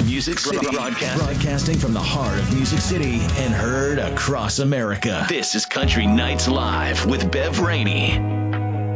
Music City. Broadcasting from the heart of Music City and heard across America. This is Country Nights Live with Bev Rainey.